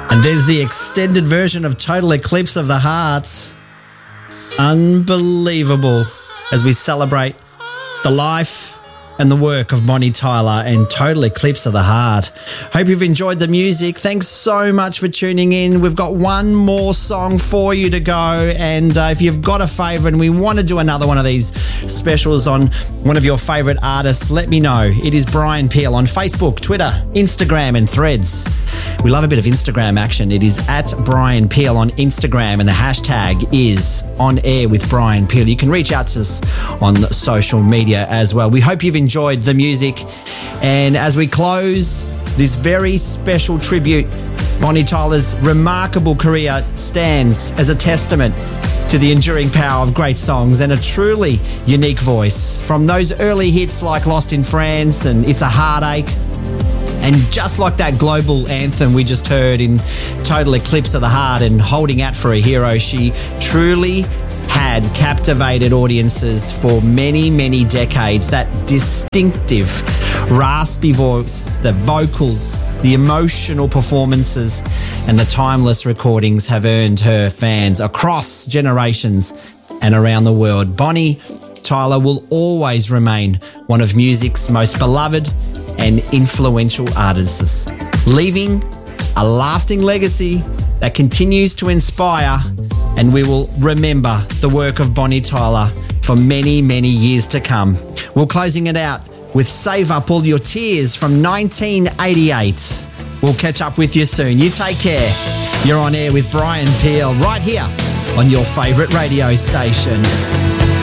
And there's the extended version of Total Eclipse of the Heart. Unbelievable as we celebrate the life and the work of Bonnie Tyler and Total Eclipse of the Heart. Hope you've enjoyed the music. Thanks so much for tuning in. We've got one more song for you to go, and if you've got a favourite and we want to do another one of these specials on one of your favourite artists, let me know. It is Brian Peel on Facebook, Twitter, Instagram and Threads. We love a bit of Instagram action. It is at Brian Peel on Instagram and the hashtag is On Air with Brian Peel. You can reach out to us on social media as well. We hope you've enjoyed the music. And as we close this very special tribute, Bonnie Tyler's remarkable career stands as a testament to the enduring power of great songs and a truly unique voice. From those early hits like Lost in France and It's a Heartache, and just like that global anthem we just heard in Total Eclipse of the Heart and Holding Out for a Hero, she truly had captivated audiences for many, many decades. That distinctive, raspy voice, the vocals, the emotional performances, and the timeless recordings have earned her fans across generations and around the world. Bonnie Tyler will always remain one of music's most beloved and influential artists, leaving a lasting legacy that continues to inspire, and we will remember the work of Bonnie Tyler for many, many years to come. We're closing it out with Save Up All Your Tears from 1988. We'll catch up with you soon. You take care. You're on air with Brian Peel right here on your favourite radio station.